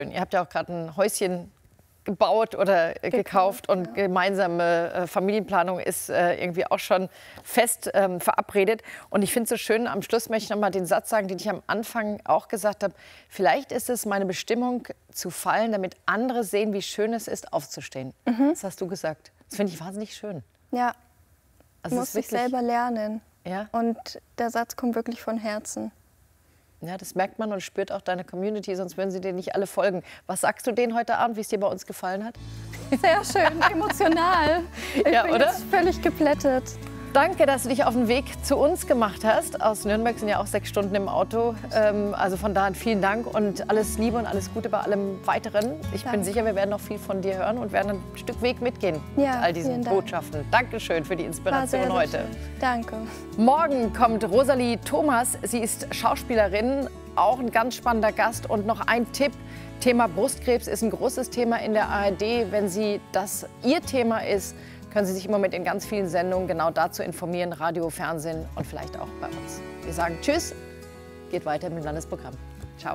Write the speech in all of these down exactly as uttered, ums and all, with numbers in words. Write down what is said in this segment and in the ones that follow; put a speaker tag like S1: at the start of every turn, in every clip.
S1: Ihr habt ja auch gerade ein Häuschen gebaut oder gekauft, gekauft und ja. gemeinsame äh, Familienplanung ist äh, irgendwie auch schon fest ähm, verabredet. Und ich finde es so schön, am Schluss möchte ich noch mal den Satz sagen, den ich am Anfang auch gesagt habe. Vielleicht ist es meine Bestimmung zu fallen, damit andere sehen, wie schön es ist, aufzustehen. Mhm. Das hast du gesagt. Das finde ich wahnsinnig schön.
S2: Ja,
S1: also
S2: muss ich selber lernen.
S1: Ja?
S2: Und der Satz kommt wirklich von Herzen.
S1: Ja, das merkt man und spürt auch deine Community, sonst würden sie dir nicht alle folgen. Was sagst du denen heute Abend, wie es dir bei uns gefallen hat?
S2: Sehr schön, emotional. Ich
S1: ja,
S2: bin
S1: oder?
S2: jetzt völlig geplättet.
S1: Danke, dass du dich auf den Weg zu uns gemacht hast. Aus Nürnberg sind ja auch sechs Stunden im Auto. Ähm, also von daher vielen Dank und alles Liebe und alles Gute bei allem Weiteren. Ich Danke. bin sicher, wir werden noch viel von dir hören und werden ein Stück Weg mitgehen mit
S2: ja,
S1: all diesen Botschaften. Dankeschön für die Inspiration
S2: sehr,
S1: heute.
S2: Sehr schön. Danke.
S1: Morgen kommt Rosalie Thomas. Sie ist Schauspielerin, auch ein ganz spannender Gast. Und noch ein Tipp. Thema Brustkrebs ist ein großes Thema in der A R D. Wenn sie das ihr Thema ist, können Sie sich im Moment in ganz vielen Sendungen genau dazu informieren, Radio, Fernsehen und vielleicht auch bei uns. Wir sagen Tschüss, geht weiter mit dem Landesprogramm. Ciao.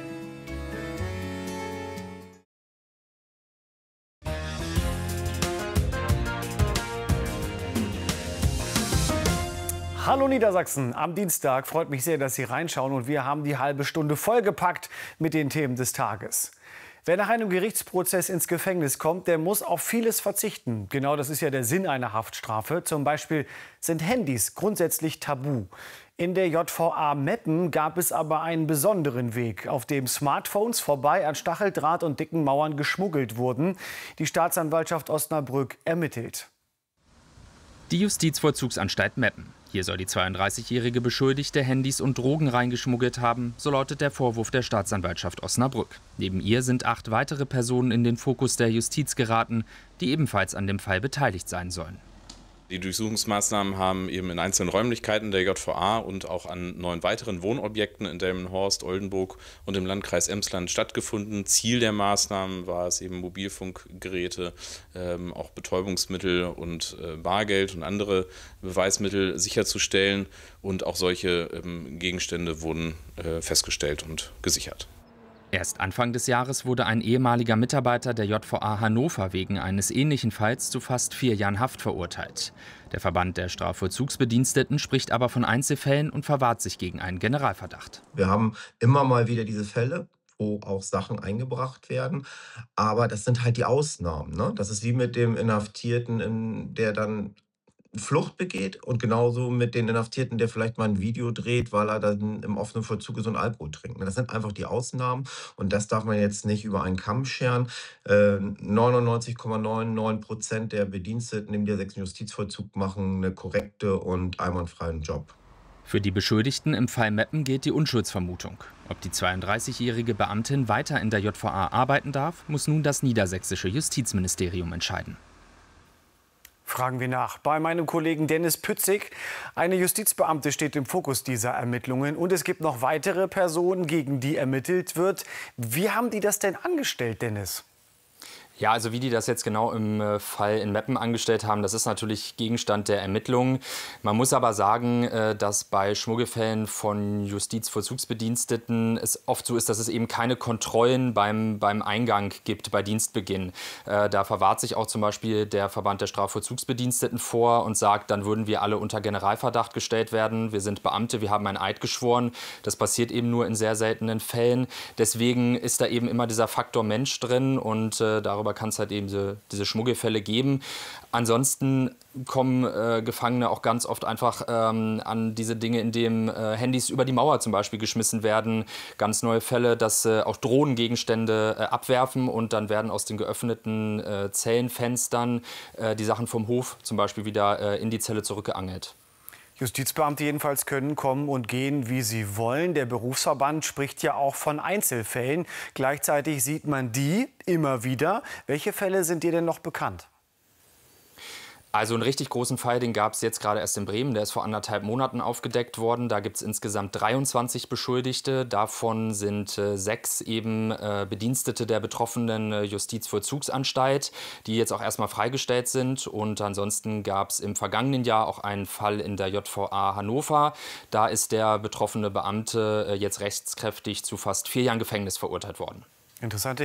S3: Hallo Niedersachsen, am Dienstag freut mich sehr, dass Sie reinschauen und wir haben die halbe Stunde vollgepackt mit den Themen des Tages. Wer nach einem Gerichtsprozess ins Gefängnis kommt, der muss auf vieles verzichten. Genau das ist ja der Sinn einer Haftstrafe. Zum Beispiel sind Handys grundsätzlich tabu. In der J V A Meppen gab es aber einen besonderen Weg, auf dem Smartphones vorbei an Stacheldraht und dicken Mauern geschmuggelt wurden. Die Staatsanwaltschaft Osnabrück ermittelt.
S4: Die Justizvollzugsanstalt Meppen. Hier soll die zweiunddreißigjährige Beschuldigte Handys und Drogen reingeschmuggelt haben, so lautet der Vorwurf der Staatsanwaltschaft Osnabrück. Neben ihr sind acht weitere Personen in den Fokus der Justiz geraten, die ebenfalls an dem Fall beteiligt sein sollen.
S5: Die Durchsuchungsmaßnahmen haben eben in einzelnen Räumlichkeiten der J V A und auch an neun weiteren Wohnobjekten in Delmenhorst, Oldenburg und im Landkreis Emsland stattgefunden. Ziel der Maßnahmen war es eben, Mobilfunkgeräte, ähm, auch Betäubungsmittel und äh, Bargeld und andere Beweismittel sicherzustellen. Und auch solche ähm, Gegenstände wurden äh, festgestellt und gesichert.
S4: Erst Anfang des Jahres wurde ein ehemaliger Mitarbeiter der J V A Hannover wegen eines ähnlichen Falls zu fast vier Jahren Haft verurteilt. Der Verband der Strafvollzugsbediensteten spricht aber von Einzelfällen und verwahrt sich gegen einen Generalverdacht.
S6: Wir haben immer mal wieder diese Fälle, wo auch Sachen eingebracht werden, aber das sind halt die Ausnahmen, ne? Das ist wie mit dem Inhaftierten, der dann Flucht begeht und genauso mit den Inhaftierten, der vielleicht mal ein Video dreht, weil er dann im offenen Vollzug ist und Alkohol trinkt. Das sind einfach die Ausnahmen und das darf man jetzt nicht über einen Kamm scheren. Äh, neunundneunzig Komma neunundneunzig Prozent der Bediensteten im Niedersächsischen Justizvollzug machen eine korrekte und einwandfreien Job.
S4: Für die Beschuldigten im Fall Meppen gilt die Unschuldsvermutung. Ob die zweiunddreißigjährige Beamtin weiter in der J V A arbeiten darf, muss nun das niedersächsische Justizministerium entscheiden.
S3: Fragen wir nach bei meinem Kollegen Dennis Pützig. Eine Justizbeamte steht im Fokus dieser Ermittlungen und es gibt noch weitere Personen, gegen die ermittelt wird. Wie haben die das denn angestellt, Dennis?
S7: Ja, also wie die das jetzt genau im Fall in Meppen angestellt haben, das ist natürlich Gegenstand der Ermittlungen. Man muss aber sagen, dass bei Schmuggelfällen von Justizvollzugsbediensteten es oft so ist, dass es eben keine Kontrollen beim, beim Eingang gibt, bei Dienstbeginn. Da verwahrt sich auch zum Beispiel der Verband der Strafvollzugsbediensteten vor und sagt, dann würden wir alle unter Generalverdacht gestellt werden. Wir sind Beamte, wir haben einen Eid geschworen. Das passiert eben nur in sehr seltenen Fällen. Deswegen ist da eben immer dieser Faktor Mensch drin und äh, darüber kann es halt eben diese, diese Schmuggelfälle geben. Ansonsten kommen äh, Gefangene auch ganz oft einfach ähm, an diese Dinge, in denen äh, Handys über die Mauer zum Beispiel geschmissen werden. Ganz neue Fälle, dass äh, auch Drohnengegenstände äh, abwerfen und dann werden aus den geöffneten äh, Zellenfenstern äh, die Sachen vom Hof zum Beispiel wieder äh, in die Zelle zurückgeangelt.
S3: Justizbeamte jedenfalls können kommen und gehen, wie sie wollen. Der Berufsverband spricht ja auch von Einzelfällen. Gleichzeitig sieht man die immer wieder. Welche Fälle sind dir denn noch bekannt?
S7: Also einen richtig großen Fall, den gab es jetzt gerade erst in Bremen. Der ist vor anderthalb Monaten aufgedeckt worden. Da gibt es insgesamt dreiundzwanzig Beschuldigte. Davon sind äh, sechs eben äh, Bedienstete der betroffenen äh, Justizvollzugsanstalt, die jetzt auch erstmal freigestellt sind. Und ansonsten gab es im vergangenen Jahr auch einen Fall in der J V A Hannover. Da ist der betroffene Beamte äh, jetzt rechtskräftig zu fast vier Jahren Gefängnis verurteilt worden.
S3: Interessante